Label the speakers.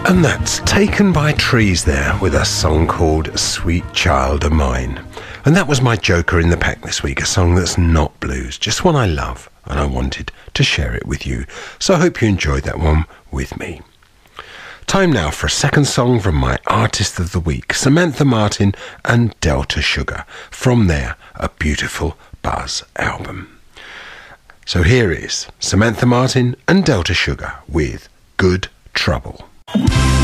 Speaker 1: And that's Taken by Trees there with a song called Sweet Child of Mine. And that was my joker in the pack this week, a song that's not blues, just one I love, and I wanted to share it with you. So I hope you enjoyed that one with me. Time now for a second song from my Artist of the Week, Samantha Martin and Delta Sugar, from their A Beautiful Buzz album. So here is Samantha Martin and Delta Sugar with Good Trouble.